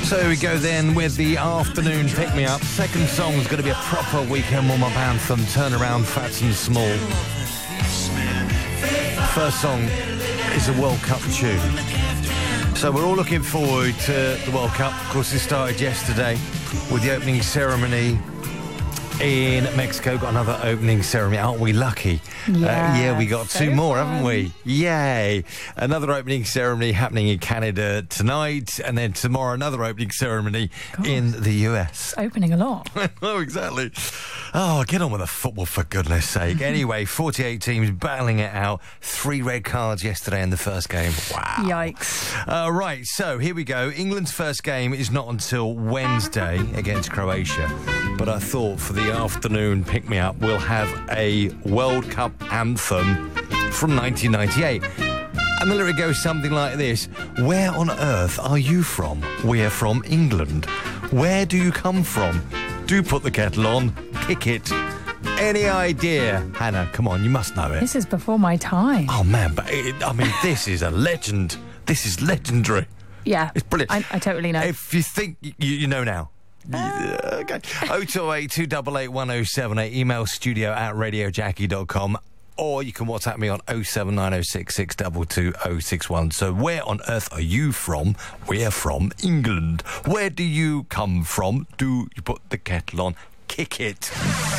So here we go then with the afternoon pick-me-up. Second song is going to be a proper weekend warm-up anthem. Turn around, Fats and Small. First song is a World Cup tune. So we're all looking forward to the World Cup. Of course, it started yesterday with the opening ceremony in Mexico. Got another opening ceremony. Aren't we lucky? Yeah, we got two more, haven't we? Yay. Another opening ceremony happening in Canada tonight, and then tomorrow another opening ceremony in the US. It's opening a lot. Oh, exactly. Oh, get on with the football, for goodness sake. Anyway, 48 teams battling it out. 3 red cards yesterday in the first game. Wow. Yikes. Right, so here we go. England's first game is not until Wednesday against Croatia. But I thought for the afternoon pick-me-up, we'll have a World Cup anthem from 1998. And the lyric goes something like this. Where on earth are you from? We're from England. Where do you come from? Do put the kettle on. Kick it. Any idea? Hannah, come on, you must know it. This is before my time. Oh, man, but this is a legend. This is legendary. Yeah. It's brilliant. I totally know. If you think you know now. Okay. 0208 288 1078. Email studio@radiojackie.com. Or you can WhatsApp me on 07906 622 061. So where on earth are you from? We're from England. Where do you come from? Do you put the kettle on? Kick it.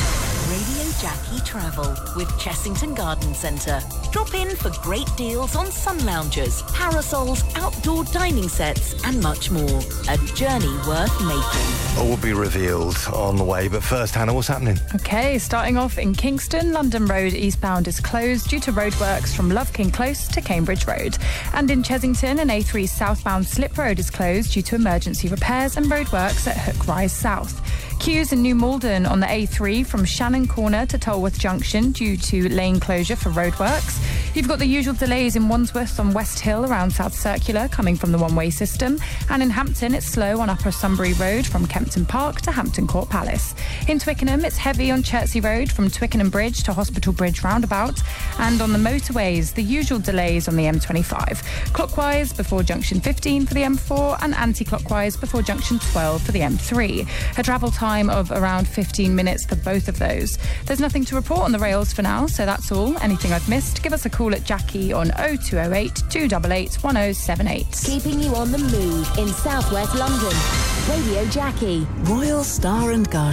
Radio Jackie Travel with Chessington Garden Centre. Drop in for great deals on sun loungers, parasols, outdoor dining sets and much more. A journey worth making. All will be revealed on the way. But first, Hannah, what's happening? OK, starting off in Kingston, London Road eastbound is closed due to roadworks from Love King Close to Cambridge Road. And in Chessington, an A3 southbound slip road is closed due to emergency repairs and roadworks at Hook Rise South. Queues in New Malden on the A3 from Shannon Corner to Tolworth Junction due to lane closure for roadworks. You've got the usual delays in Wandsworth on West Hill around South Circular coming from the one-way system. And in Hampton, it's slow on Upper Sunbury Road from Kempton Park to Hampton Court Palace. In Twickenham, it's heavy on Chertsey Road from Twickenham Bridge to Hospital Bridge roundabout. And on the motorways, the usual delays on the M25. Clockwise before junction 15 for the M4 and anti-clockwise before junction 12 for the M3. A travel time of around 15 minutes for both of those. There's nothing to report on the rails for now, so that's all. Anything I've missed, give us a call at Jackie on 0208 288 1078. Keeping you on the move in southwest London. Radio Jackie. Royal Star and Garden.